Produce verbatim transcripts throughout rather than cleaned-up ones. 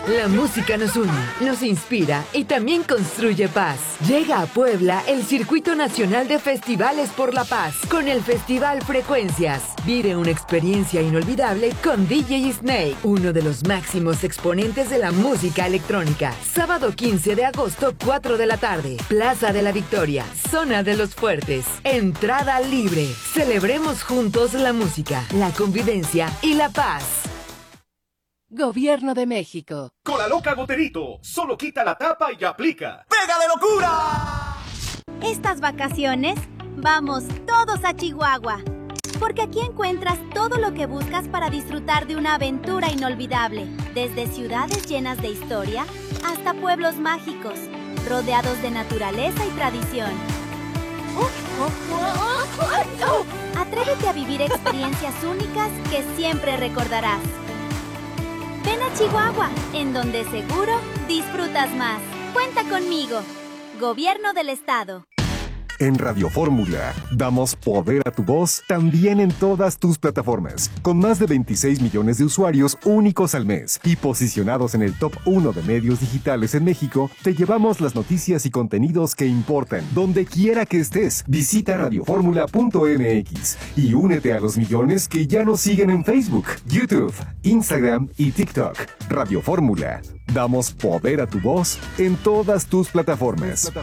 La música nos une, nos inspira y también construye paz. Llega a Puebla el Circuito Nacional de Festivales por la Paz con el Festival Frecuencias. Vive una experiencia inolvidable con D J Snake, uno de los máximos exponentes de la música electrónica. Sábado quince de agosto, cuatro de la tarde. Plaza de la Victoria, Zona de los Fuertes. Entrada libre. Celebremos juntos la música, la convivencia y la paz. Gobierno de México. Con la loca Goterito, solo quita la tapa y aplica. ¡Pega de locura! Estas vacaciones, vamos todos a Chihuahua. Porque aquí encuentras todo lo que buscas para disfrutar de una aventura inolvidable. Desde ciudades llenas de historia hasta pueblos mágicos, rodeados de naturaleza y tradición. Atrévete a vivir experiencias únicas que siempre recordarás. Ven a Chihuahua, en donde seguro disfrutas más. Cuenta conmigo. Gobierno del Estado. En Radio Fórmula, damos poder a tu voz también en todas tus plataformas. Con más de veintiséis millones de usuarios únicos al mes y posicionados en el top uno de medios digitales en México, te llevamos las noticias y contenidos que importan. Donde quiera que estés, visita radioformula punto m x y únete a los millones que ya nos siguen en Facebook, YouTube, Instagram y TikTok. Radio Fórmula, damos poder a tu voz en todas tus plataformas.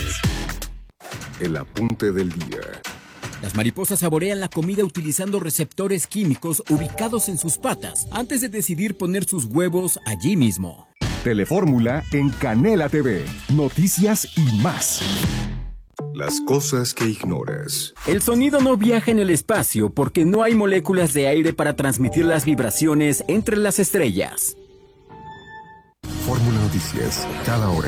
El apunte del día. Las mariposas saborean la comida utilizando receptores químicos ubicados en sus patas antes de decidir poner sus huevos allí mismo. Telefórmula en Canela T V. Noticias y más. Las cosas que ignoras. El sonido no viaja en el espacio porque no hay moléculas de aire para transmitir las vibraciones entre las estrellas. Fórmula Noticias, cada hora.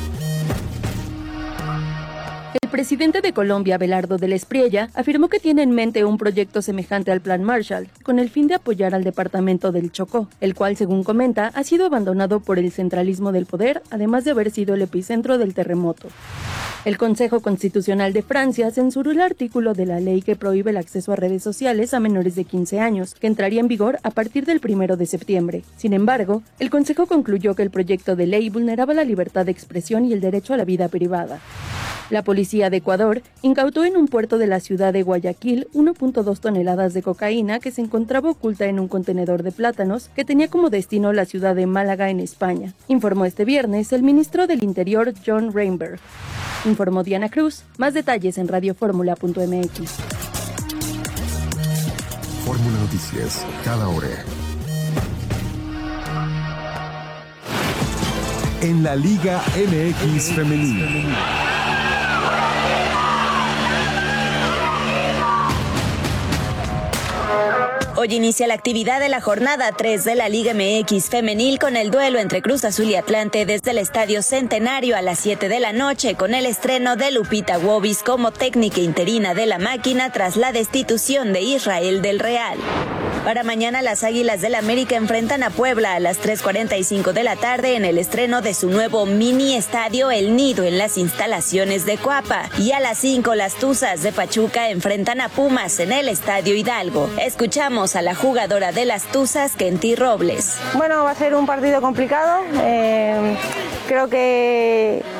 El presidente de Colombia, Abelardo del Espriella, afirmó que tiene en mente un proyecto semejante al Plan Marshall, con el fin de apoyar al departamento del Chocó, el cual, según comenta, ha sido abandonado por el centralismo del poder, además de haber sido el epicentro del terremoto. El Consejo Constitucional de Francia censuró el artículo de la ley que prohíbe el acceso a redes sociales a menores de quince años, que entraría en vigor a partir del primero de septiembre. Sin embargo, el Consejo concluyó que el proyecto de ley vulneraba la libertad de expresión y el derecho a la vida privada. La policía de Ecuador incautó en un puerto de la ciudad de Guayaquil uno punto dos toneladas de cocaína que se encontraba oculta en un contenedor de plátanos que tenía como destino la ciudad de Málaga en España, informó este viernes el ministro del Interior John Reinberg. Informó Diana Cruz. Más detalles en radioformula punto m x. Fórmula Noticias, cada hora. En la Liga M X Femenil. Hoy inicia la actividad de la jornada tres de la Liga M X Femenil con el duelo entre Cruz Azul y Atlante desde el Estadio Centenario a las siete de la noche con el estreno de Lupita Wobis como técnica interina de la máquina tras la destitución de Israel del Real. Para mañana las Águilas del América enfrentan a Puebla a las tres cuarenta y cinco de la tarde en el estreno de su nuevo mini estadio El Nido en las instalaciones de Coapa. Y a las cinco las Tuzas de Pachuca enfrentan a Pumas en el Estadio Hidalgo. Escuchamos a la jugadora de las Tuzas, Kenty Robles. Bueno, va a ser un partido complicado. Eh, creo que